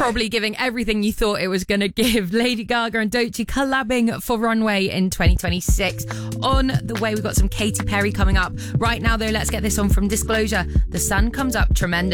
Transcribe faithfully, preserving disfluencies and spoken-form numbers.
probably giving everything you thought it was going to give. Lady Gaga and Doechii collabing for Runway in twenty twenty-six. On the way, we've got some Katy Perry coming up. Right now, though, let's get this on from Disclosure. The sun comes up tremendous.